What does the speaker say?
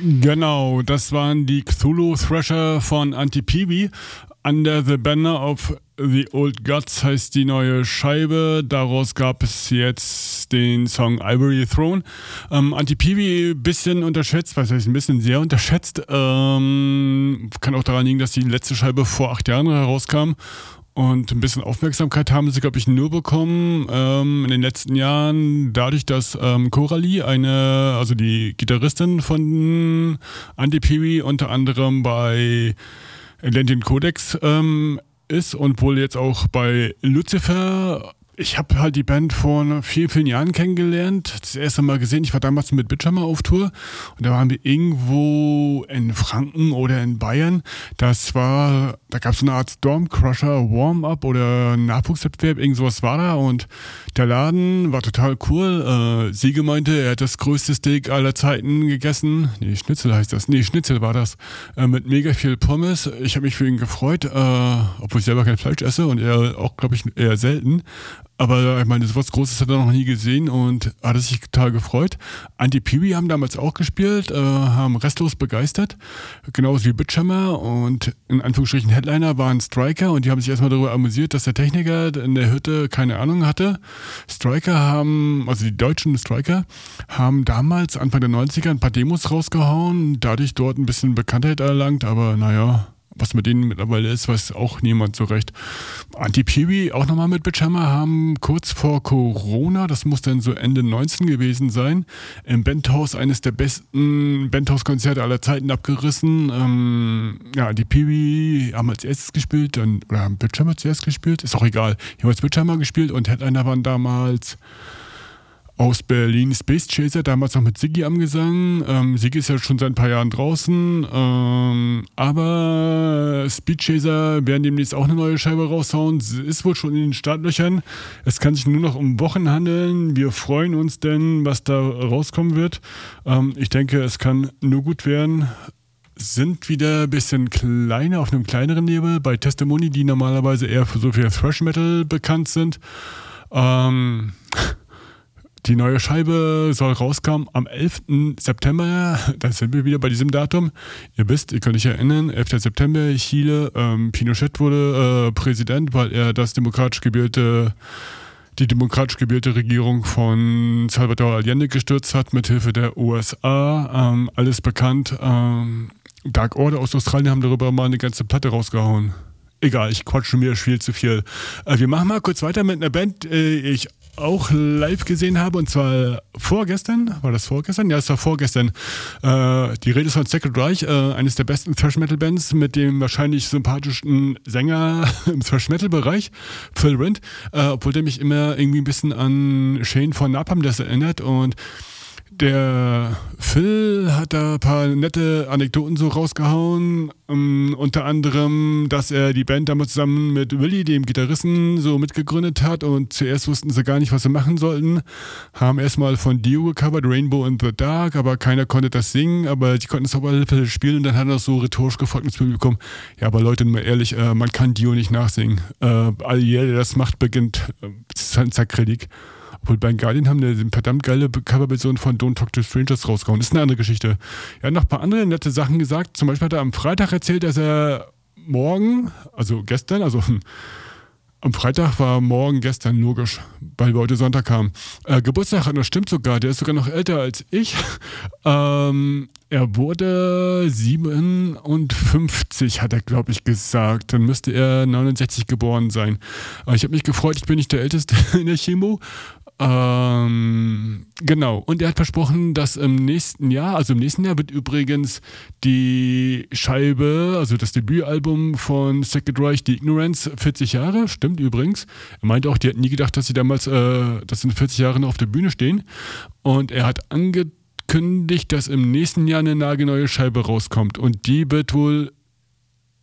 Genau, das waren die Cthulhu Thrasher von Anti-Peewee. Under the Banner of the Old Gods heißt die neue Scheibe. Daraus gab es jetzt den Song Ivory Throne. Anti-Peewee bisschen unterschätzt, was heißt ein bisschen sehr unterschätzt. Kann auch daran liegen, dass die letzte Scheibe vor 8 Jahren herauskam. Und ein bisschen Aufmerksamkeit haben sie, glaube ich, nur bekommen in den letzten Jahren, dadurch, dass Coralie, also die Gitarristin von Anti-Peewee, unter anderem bei Atlantean Codex ist und wohl jetzt auch bei Lucifer. Ich habe halt die Band vor vielen, vielen Jahren kennengelernt, das erste Mal gesehen. Ich war damals mit Bitchammer auf Tour und da waren wir irgendwo in Franken oder in Bayern. Da gab es so eine Art Stormcrusher Warm-Up oder Nachwuchswettbewerb, irgend sowas war da und der Laden war total cool. Siege meinte, er hat das größte Steak aller Zeiten gegessen. Nee, Schnitzel heißt das. Nee, Schnitzel war das. Mit mega viel Pommes. Ich habe mich für ihn gefreut, obwohl ich selber kein Fleisch esse und er auch, glaube ich, eher selten. Aber ich meine, sowas Großes hat er noch nie gesehen und hat sich total gefreut. Anti-Peewee haben damals auch gespielt, haben restlos begeistert, genauso wie Bitchammer und in Anführungsstrichen Headliner waren Striker und die haben sich erstmal darüber amüsiert, dass der Techniker in der Hütte keine Ahnung hatte. Also die deutschen Striker, haben damals Anfang der 90er ein paar Demos rausgehauen, dadurch dort ein bisschen Bekanntheit erlangt, aber naja, was mit denen mittlerweile ist, weiß auch niemand so recht. Anti-Peewee, auch nochmal mit Bitchammer, haben kurz vor Corona, das muss dann so Ende 19 gewesen sein, im Bandhaus eines der besten Bandhaus-Konzerte aller Zeiten abgerissen. Die Peewee haben als erstes gespielt, oder haben Bitchammer zuerst gespielt, ist auch egal. Hier haben als Bitchammer gespielt und Headliner waren damals aus Berlin Space Chaser, damals noch mit Siggi am Gesang. Siggi ist ja schon seit ein paar Jahren draußen, aber Speed Chaser werden demnächst auch eine neue Scheibe raushauen. Sie ist wohl schon in den Startlöchern. Es kann sich nur noch um Wochen handeln. Wir freuen uns denn, was da rauskommen wird. Ich denke, es kann nur gut werden. Sind wieder ein bisschen kleiner, auf einem kleineren Level. Bei Testimony, die normalerweise eher für so viel Thrash Metal bekannt sind. Die neue Scheibe soll rauskommen am 11. September. Da sind wir wieder bei diesem Datum. Ihr könnt euch erinnern, 11. September, Chile, Pinochet wurde Präsident, weil er die demokratisch gewählte Regierung von Salvador Allende gestürzt hat, mithilfe der USA. Alles bekannt. Dark Order aus Australien haben darüber mal eine ganze Platte rausgehauen. Egal, ich quatsche mir viel zu viel. Wir machen mal kurz weiter mit einer Band, ich auch live gesehen habe, und zwar vorgestern. War das vorgestern? Ja, es war vorgestern. Die Rede ist von Sacred Reich, eines der besten Thrash-Metal-Bands mit dem wahrscheinlich sympathischsten Sänger im Thrash-Metal-Bereich, Phil Rind, obwohl der mich immer irgendwie ein bisschen an Shane von Napalm Death erinnert, und der Phil hat da ein paar nette Anekdoten so rausgehauen, unter anderem, dass er die Band damals zusammen mit Willi, dem Gitarristen, so mitgegründet hat, und zuerst wussten sie gar nicht, was sie machen sollten, haben erstmal von Dio gecovert, Rainbow in the Dark, aber keiner konnte das singen, aber die konnten es auf alle Fälle spielen, und dann hat er so rhetorisch gefragt ins Publikum, ja, aber Leute, mal ehrlich, man kann Dio nicht nachsingen. Jeder, der das macht, beginnt, das ist ein Sakrileg. Obwohl bei Guardian haben eine verdammt geile Coverversion von Don't Talk to Strangers rausgehauen. Das ist eine andere Geschichte. Er hat noch ein paar andere nette Sachen gesagt. Zum Beispiel hat er am Freitag erzählt, dass er am Freitag war morgen gestern, logisch, weil wir heute Sonntag haben. Geburtstag hat, das stimmt sogar, der ist sogar noch älter als ich. Er wurde 57, hat er, glaube ich, gesagt. Dann müsste er 69 geboren sein. Ich habe mich gefreut, ich bin nicht der Älteste in der Chemo. Genau. Und er hat versprochen, dass im nächsten Jahr wird übrigens die Scheibe, also das Debütalbum von Sacred Reich, die Ignorance, 40 Jahre, stimmt übrigens. Er meinte auch, die hatten nie gedacht, dass sie damals, dass in 40 Jahren noch auf der Bühne stehen. Und er hat angekündigt, dass im nächsten Jahr eine nagelneue Scheibe rauskommt. Und die wird wohl